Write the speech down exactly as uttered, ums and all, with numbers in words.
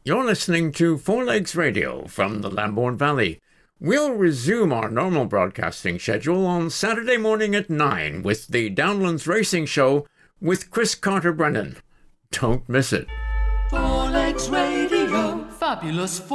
You're listening to Four Legs Radio from the Lambourne Valley. We'll resume our normal broadcasting schedule on Saturday morning at nine with the Downlands Racing Show with Chris Carter-Brennan. Don't miss it. Four Legs Radio. Fabulous Four